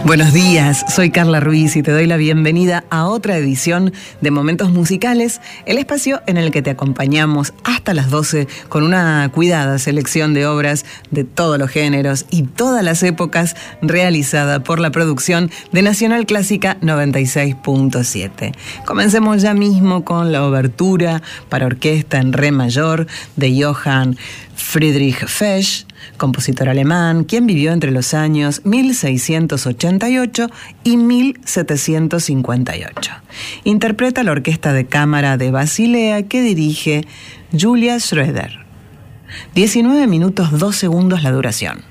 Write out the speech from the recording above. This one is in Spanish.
Buenos días, soy Carla Ruiz y te doy la bienvenida a otra edición de Momentos Musicales, el espacio en el que te acompañamos hasta las 12 con una cuidada selección de obras de todos los géneros y todas las épocas realizada por la producción de Nacional Clásica 96.7. Comencemos ya mismo con la obertura para orquesta en re mayor de Johann Friedrich Fesch, compositor alemán, quien vivió entre los años 1688 y 1758. Interpreta la Orquesta de Cámara de Basilea que dirige Julia Schroeder. 19 minutos 2 segundos la duración.